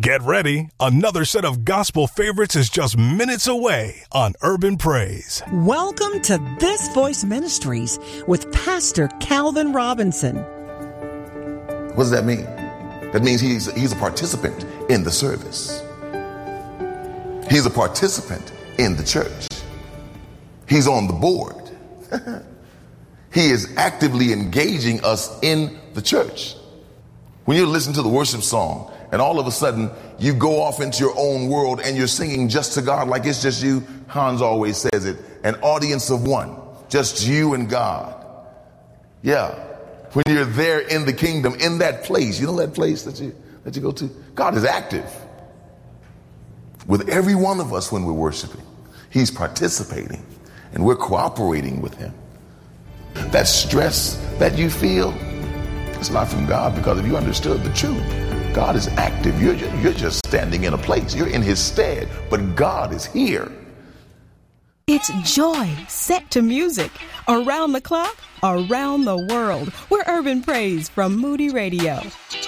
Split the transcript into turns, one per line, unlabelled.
Get ready. Another set of gospel favorites is just minutes away on Urban Praise.
Welcome to This Voice Ministries with Pastor Calvin Robinson.
What does that mean? That means he's a participant in the service. He's a participant in the church. He's on the board. He is actively engaging us in the church. When you listen to the worship song and all of a sudden you go off into your own world and you're singing just to God like it's just you, Hans always says it, an audience of one, just you and God. Yeah. When you're there in the kingdom, in that place, you know that place that you go to? God is active with every one of us when we're worshiping. He's participating and we're cooperating with him. That stress that you feel, it's not from God, because if you understood the truth, God is active. You're just standing in a place. You're in his stead, but God is here.
It's joy set to music. Around the clock, around the world. We're Urban Praise from Moody Radio.